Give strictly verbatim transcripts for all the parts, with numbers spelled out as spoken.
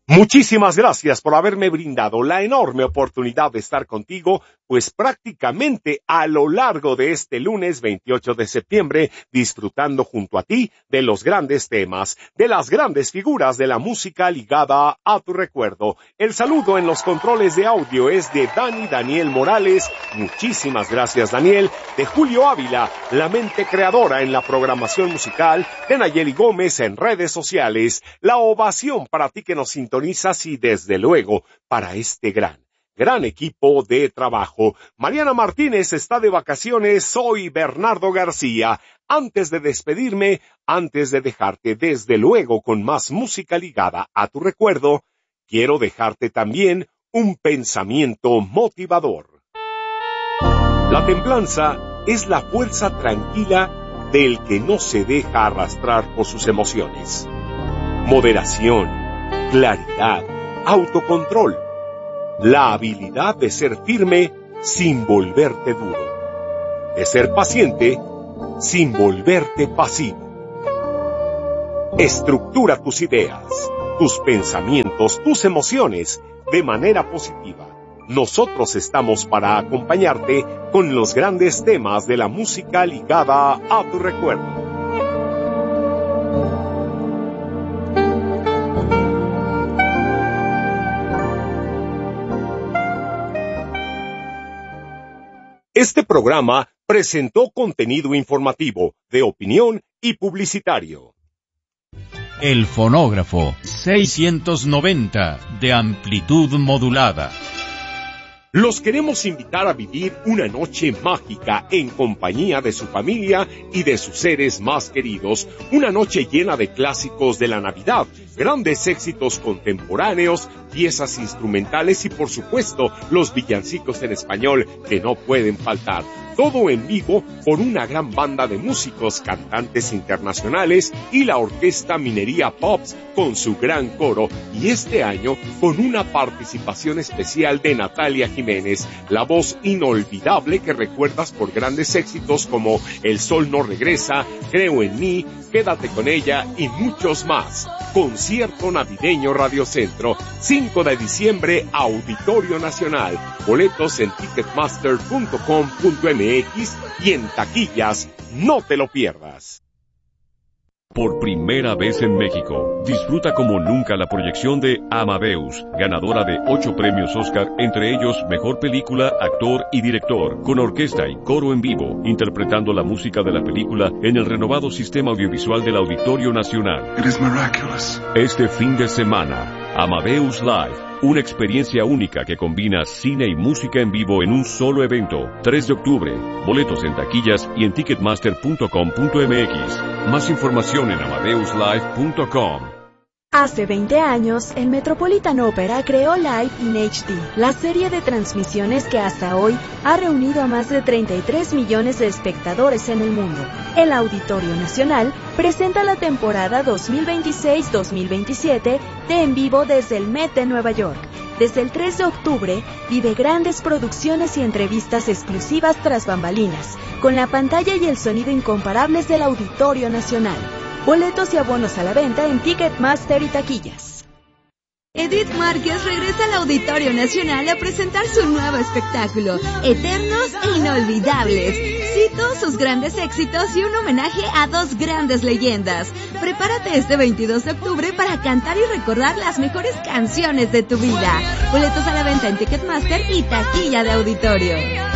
Muchísimas gracias por haberme brindado la enorme oportunidad de estar contigo, pues prácticamente a lo largo de este lunes veintiocho de septiembre, disfrutando junto a ti de los grandes temas, de las grandes figuras de la música ligada a tu recuerdo. El saludo en los controles de audio es de Dani Daniel Morales. Muchísimas gracias, Daniel. De Julio Ávila, la mente creadora en la programación musical, de Nayeli Gómez en redes sociales. La ovación para ti que nos sintonizas y desde luego para este gran, gran equipo de trabajo. Mariana Martínez está de vacaciones, soy Bernardo García. Antes de despedirme, antes de dejarte desde luego con más música ligada a tu recuerdo, quiero dejarte también un pensamiento motivador. La templanza es la fuerza tranquila del que no se deja arrastrar por sus emociones. Moderación, claridad, autocontrol, la habilidad de ser firme sin volverte duro, de ser paciente sin volverte pasivo. Estructura tus ideas, tus pensamientos, tus emociones de manera positiva. Nosotros estamos para acompañarte con los grandes temas de la música ligada a tu recuerdo. Este programa presentó contenido informativo, de opinión y publicitario. El fonógrafo seiscientos noventa de amplitud modulada. Los queremos invitar a vivir una noche mágica en compañía de su familia y de sus seres más queridos. Una noche llena de clásicos de la Navidad, grandes éxitos contemporáneos, piezas instrumentales y por supuesto los villancicos en español que no pueden faltar. Todo en vivo por una gran banda de músicos, cantantes internacionales y la orquesta Minería Pops con su gran coro. Y este año con una participación especial de Natalia Jiménez, la voz inolvidable que recuerdas por grandes éxitos como El Sol No Regresa, Creo en Mí, Quédate con Ella y muchos más. Concierto navideño Radio Centro, cinco de diciembre, Auditorio Nacional. Boletos en ticketmaster punto com punto m x y en taquillas. No te lo pierdas. Por primera vez en México, disfruta como nunca la proyección de Amadeus, ganadora de ocho premios Oscar, entre ellos Mejor Película, Actor y Director, con orquesta y coro en vivo, interpretando la música de la película en el renovado sistema audiovisual del Auditorio Nacional. It is miraculous. Este fin de semana, Amadeus Live, una experiencia única que combina cine y música en vivo en un solo evento. tres de octubre, boletos en taquillas y en ticketmaster punto com punto m x. Más información en amadeus live punto com. Hace veinte años, el Metropolitan Opera creó Live in H D, la serie de transmisiones que hasta hoy ha reunido a más de treinta y tres millones de espectadores en el mundo. El Auditorio Nacional presenta la temporada dos mil veintiséis dos mil veintisiete de En Vivo desde el Met de Nueva York. Desde el tres de octubre, vive grandes producciones y entrevistas exclusivas tras bambalinas, con la pantalla y el sonido incomparables del Auditorio Nacional. Boletos y abonos a la venta en Ticketmaster y taquillas. Edith Márquez regresa al Auditorio Nacional a presentar su nuevo espectáculo, Eternos e Inolvidables. Cito sus grandes éxitos y un homenaje a dos grandes leyendas. Prepárate este veintidós de octubre para cantar y recordar las mejores canciones de tu vida. Boletos a la venta en Ticketmaster y taquilla de Auditorio.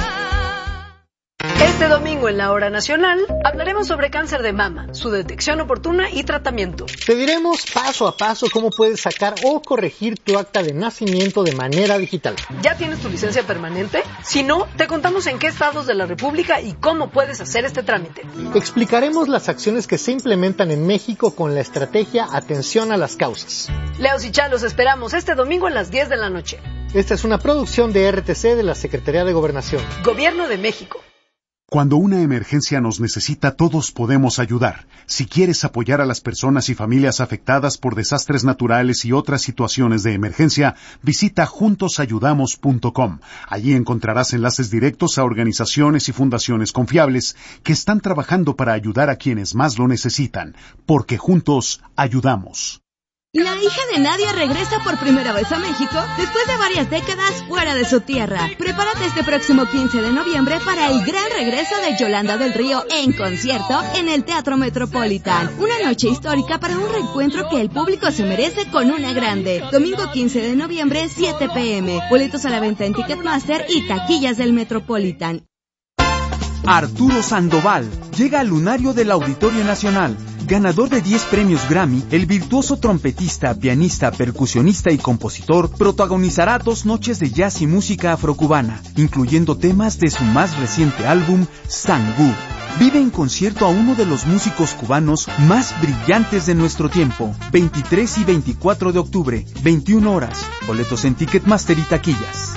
Este domingo en la Hora Nacional hablaremos sobre cáncer de mama, su detección oportuna y tratamiento. Te diremos paso a paso cómo puedes sacar o corregir tu acta de nacimiento de manera digital. ¿Ya tienes tu licencia permanente? Si no, te contamos en qué estados de la República y cómo puedes hacer este trámite. Explicaremos las acciones que se implementan en México con la estrategia Atención a las Causas. Leos y Chalos esperamos este domingo a las diez de la noche. Esta es una producción de R T C de la Secretaría de Gobernación. Gobierno de México. Cuando una emergencia nos necesita, todos podemos ayudar. Si quieres apoyar a las personas y familias afectadas por desastres naturales y otras situaciones de emergencia, visita juntos ayudamos punto com. Allí encontrarás enlaces directos a organizaciones y fundaciones confiables que están trabajando para ayudar a quienes más lo necesitan, porque juntos ayudamos. La hija de Nadia regresa por primera vez a México después de varias décadas fuera de su tierra. Prepárate este próximo quince de noviembre para el gran regreso de Yolanda del Río en concierto en el Teatro Metropolitan. Una noche histórica para un reencuentro que el público se merece con una grande. Domingo quince de noviembre, siete pe eme. Boletos a la venta en Ticketmaster y taquillas del Metropolitan. Arturo Sandoval llega al lunario del Auditorio Nacional. Ganador de diez premios Grammy, el virtuoso trompetista, pianista, percusionista y compositor protagonizará dos noches de jazz y música afrocubana, incluyendo temas de su más reciente álbum, Sangú. Vive en concierto a uno de los músicos cubanos más brillantes de nuestro tiempo. veintitrés y veinticuatro de octubre, veintiuna horas. Boletos en Ticketmaster y taquillas.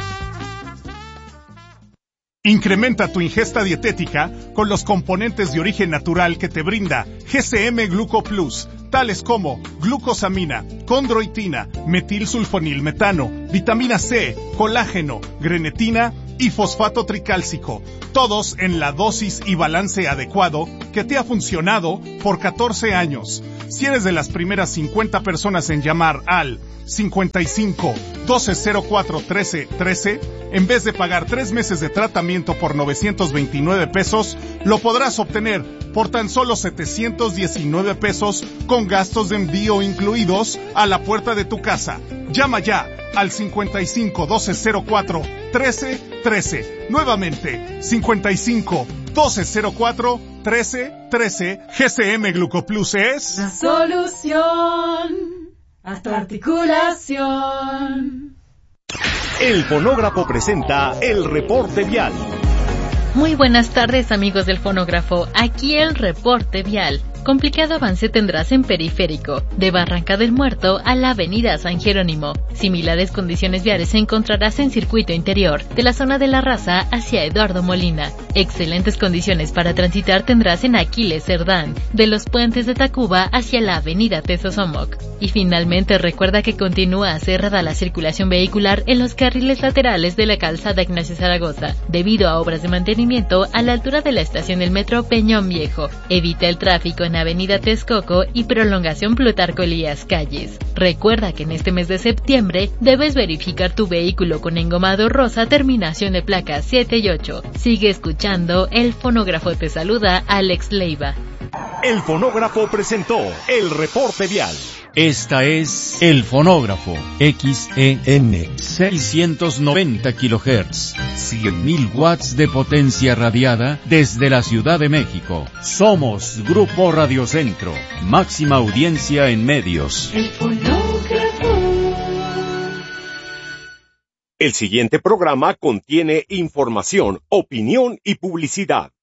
Incrementa tu ingesta dietética con los componentes de origen natural que te brinda G C M Gluco Plus, tales como glucosamina, condroitina, metilsulfonilmetano, vitamina C, colágeno, grenetina y fosfato tricálcico, todos en la dosis y balance adecuado que te ha funcionado por catorce años. Si eres de las primeras cincuenta personas en llamar al cincuenta y cinco, doce cero cuatro, trece, trece, en vez de pagar tres meses de tratamiento por novecientos veintinueve pesos, lo podrás obtener por tan solo setecientos diecinueve pesos con gastos de envío incluidos a la puerta de tu casa. Llama ya al cincuenta y cinco, doce cero cuatro, trece, trece. Nuevamente, cincuenta y cinco, doce cero cuatro, trece, trece. G C M Glucoplus es la solución a tu articulación. El Fonógrafo presenta el reporte vial. Muy buenas tardes, amigos del Fonógrafo. Aquí el reporte vial. Complicado avance tendrás en Periférico, de Barranca del Muerto a la avenida San Jerónimo. Similares condiciones viales encontrarás en Circuito Interior, de la zona de La Raza hacia Eduardo Molina. Excelentes condiciones para transitar tendrás en Aquiles Cerdán, de los puentes de Tacuba hacia la avenida Tezosomoc. Y finalmente recuerda que continúa cerrada la circulación vehicular en los carriles laterales de la calzada Ignacio Zaragoza, debido a obras de mantenimiento a la altura de la estación del metro Peñón Viejo. Evita el tráfico en Avenida Texcoco y prolongación Plutarco Elías Calles. Recuerda que en este mes de septiembre debes verificar tu vehículo con engomado rosa terminación de placas siete y ocho. Sigue escuchando, el Fonógrafo te saluda, Alex Leiva. El Fonógrafo presentó el reporte vial. Esta es El Fonógrafo, X E N, seiscientos noventa kilohertz, cien mil watts de potencia radiada desde la Ciudad de México. Somos Grupo Radiocentro, máxima audiencia en medios. El Fonógrafo. El siguiente programa contiene información, opinión y publicidad.